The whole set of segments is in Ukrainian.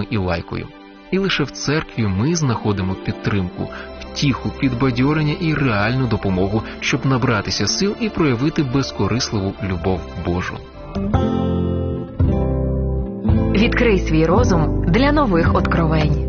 і лайкою. І лише в церкві ми знаходимо підтримку, втіху, підбадьорення і реальну допомогу, щоб набратися сил і проявити безкорисливу любов Божу. Відкрий свій розум для нових откровень.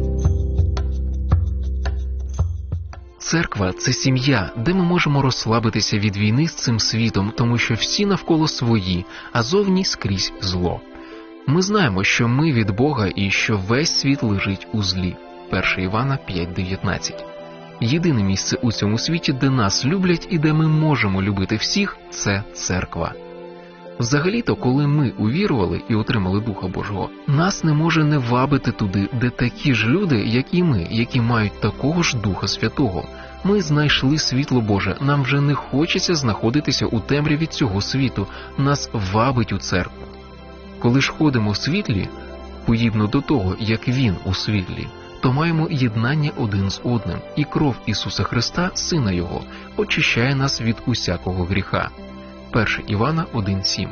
Церква – це сім'я, де ми можемо розслабитися від війни з цим світом, тому що всі навколо свої, а зовні скрізь зло. Ми знаємо, що ми від Бога і що весь світ лежить у злі. 1 Івана 5:19. Єдине місце у цьому світі, де нас люблять і де ми можемо любити всіх – це церква. Взагалі-то, коли ми увірували і отримали Духа Божого, нас не може не вабити туди, де такі ж люди, як і ми, які мають такого ж Духа Святого. Ми знайшли світло Боже, нам вже не хочеться знаходитися у темряві цього світу, нас вабить у церкву. Коли ж ходимо в світлі, подібно до того, як Він у світлі, то маємо єднання один з одним, і кров Ісуса Христа, Сина Його, очищає нас від усякого гріха. 1 Івана 1:7.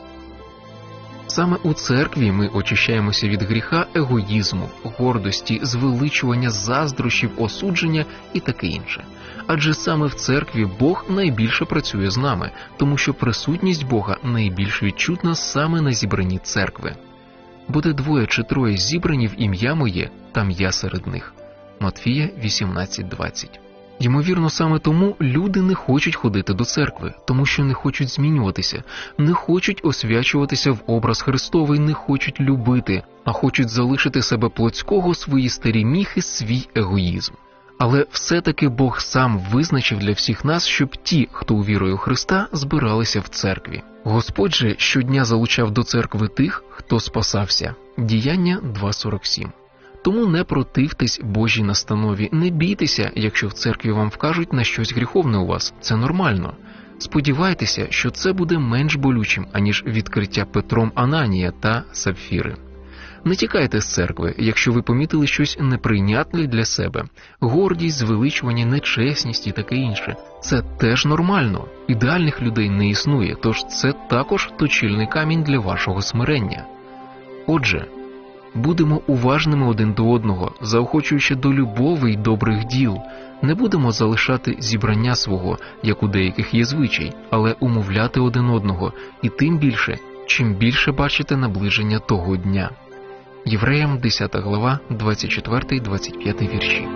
Саме у церкві ми очищаємося від гріха егоїзму, гордості, звеличування, заздрощів, осудження і таке інше. Адже саме в церкві Бог найбільше працює з нами, тому що присутність Бога найбільш відчутна саме на зібранні церкви. Буде 2 чи 3 зібрані в ім'я моє, там я серед них. Матфія 18:20. Ймовірно, саме тому люди не хочуть ходити до церкви, тому що не хочуть змінюватися, не хочуть освячуватися в образ Христовий, не хочуть любити, а хочуть залишити себе плотського, свої старі міхи, свій егоїзм. Але все-таки Бог сам визначив для всіх нас, щоб ті, хто увірує у Христа, збиралися в церкві. Господь же щодня залучав до церкви тих, хто спасався. Діяння 2:47. Тому не противтесь Божій настанові, не бійтеся, якщо в церкві вам вкажуть на щось гріховне у вас, це нормально. Сподівайтеся, що це буде менш болючим, аніж відкриття Петром Ананія та Сапфіри. Не тікайте з церкви, якщо ви помітили щось неприйнятне для себе. Гордість, звеличування, нечесність і таке інше. Це теж нормально. Ідеальних людей не існує, тож це також точильний камінь для вашого смирення. Отже, будемо уважними один до одного, заохочуючи до любові й добрих діл. Не будемо залишати зібрання свого, як у деяких є звичай, але умовляти один одного, і тим більше, чим більше бачите наближення того дня. Євреям 10 глава, 24-25 вірші.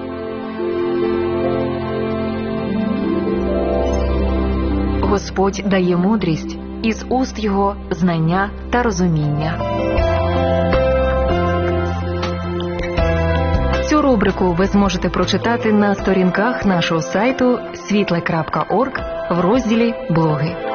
Господь дає мудрість, із уст Його знання та розуміння. Цю рубрику ви зможете прочитати на сторінках нашого сайту світле.орг в розділі «Блоги».